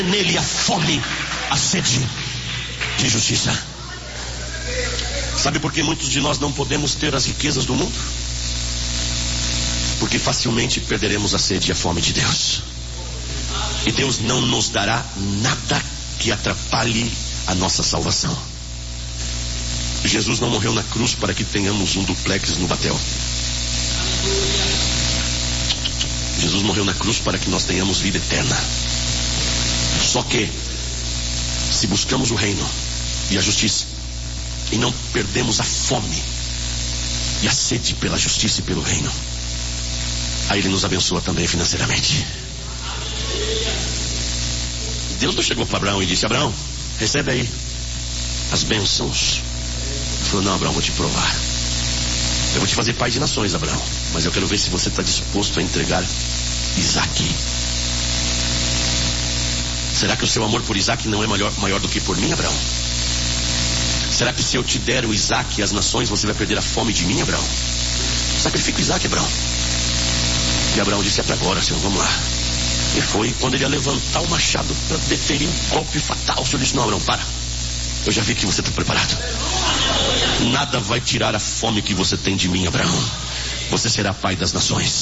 nele a fome, a sede de justiça. Sabe por que muitos de nós não podemos ter as riquezas do mundo? Porque facilmente perderemos a sede e a fome de Deus. E Deus não nos dará nada que atrapalhe a nossa salvação. Jesus não morreu na cruz para que tenhamos um duplex no Batel. Jesus morreu na cruz para que nós tenhamos vida eterna. Só que, se buscamos o reino e a justiça, e não perdemos a fome e a sede pela justiça e pelo reino, aí Ele nos abençoa também financeiramente. Deus não chegou para Abraão e disse: Abraão, recebe aí as bênçãos. Ele falou: não, Abraão, vou te provar. Eu vou te fazer pai de nações, Abraão, mas eu quero ver se você está disposto a entregar Isaque. Será que o seu amor por Isaque não é maior do que por mim, Abraão? Será que se eu te der o Isaque e as nações, você vai perder a fome de mim, Abraão? Sacrifica o Isaque, Abraão. E Abraão disse: é para agora, Senhor, vamos lá. E foi quando ele ia levantar o machado para deferir um golpe fatal. O Senhor disse: não, Abraão, para. Eu já vi que você está preparado. Nada vai tirar a fome que você tem de mim, Abraão. Você será pai das nações.